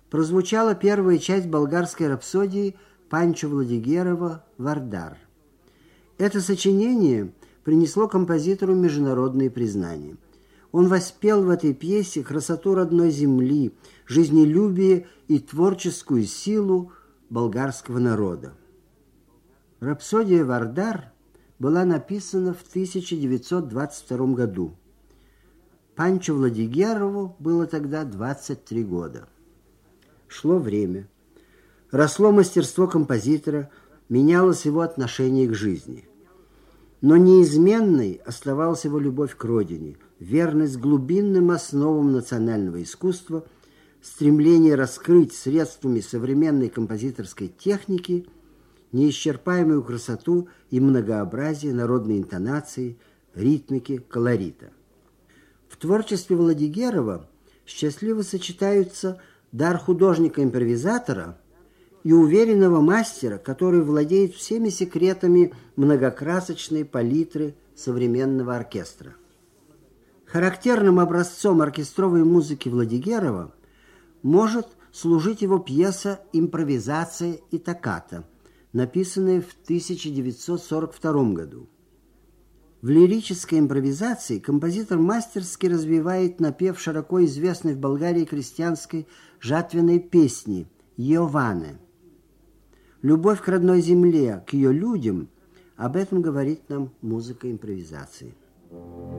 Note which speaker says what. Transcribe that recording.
Speaker 1: прозвучала первая часть болгарской рапсодии Панчо Владигерова «Вардар». Это сочинение принесло композитору международные признания. Он воспел в этой пьесе красоту родной земли, жизнелюбие и творческую силу болгарского народа. Рапсодия «Вардар» была написана в 1922 году. Панчо Владигерову было тогда 23 года. Шло время. Росло мастерство композитора, менялось его отношение к жизни. Но неизменной оставалась его любовь к родине, верность глубинным основам национального искусства, стремление раскрыть средствами современной композиторской техники неисчерпаемую красоту и многообразие народной интонации, ритмики, колорита. В творчестве Владигерова счастливо сочетаются дар художника-импровизатора и уверенного мастера, который владеет всеми секретами многокрасочной палитры современного оркестра. Характерным образцом оркестровой музыки Владигерова может служить его пьеса «Импровизация и токкато», написанная в 1942 году. В лирической импровизации композитор мастерски развивает напев широко известной в Болгарии крестьянской жатвенной песни «Йоване». Любовь к родной земле, к ее людям, об этом говорит нам музыка импровизации.